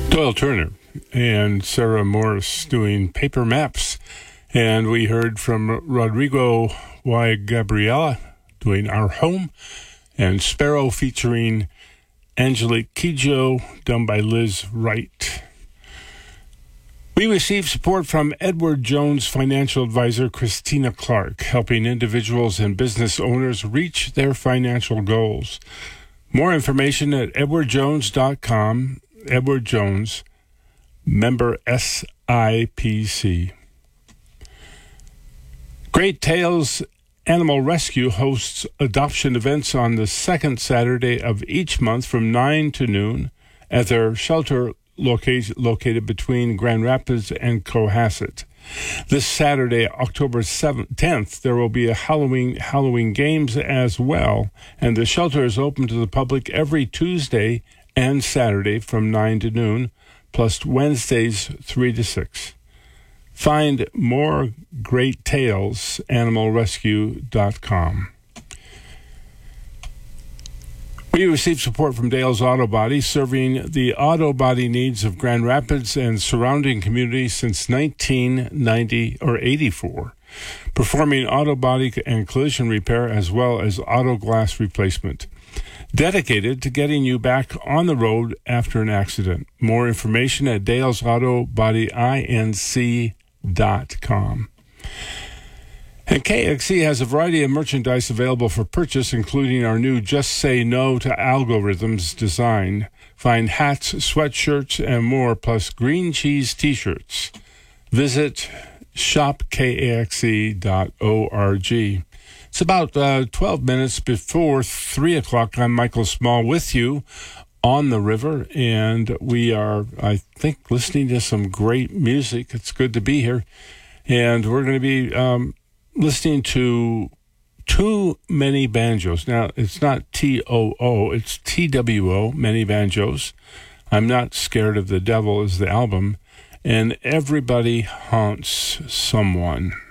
Doyle Turner and Sarah Morris doing Paper Maps. And we heard from Rodrigo Y. Gabriela doing Our Home, and Sparrow featuring Angelique Kidjo, done by Liz Wright. We received support from Edward Jones financial advisor Christina Clark, helping individuals and business owners reach their financial goals. More information at edwardjones.com. Edward Jones, member SIPC. Great Tales Animal Rescue hosts adoption events on the second Saturday of each month from 9 to noon at their shelter located between Grand Rapids and Cohasset. This Saturday, October 10th, there will be a Halloween games as well, and the shelter is open to the public every Tuesday and Saturday from 9 to noon, plus Wednesdays 3 to 6. Find more Great Tales, animalrescue.com. We received support from Dale's Auto Body, serving the auto body needs of Grand Rapids and surrounding communities since 1984, performing auto body and collision repair as well as auto glass replacement. Dedicated to getting you back on the road after an accident. More information at Dale'sAutoBodyInc.com. And KXC has a variety of merchandise available for purchase, including our new Just Say No to Algorithms design. Find hats, sweatshirts, and more, plus green cheese t-shirts. Visit shopkaxc.org. It's about 12 minutes before 3 o'clock. I'm Michael Small with you on the river, and we are, I think, listening to some great music. It's good to be here. And we're going to be listening to Too Many Banjos. Now, it's not T-O-O, it's T-W-O, Many Banjos. I'm Not Scared of the Devil is the album. And Everybody Haunts Someone.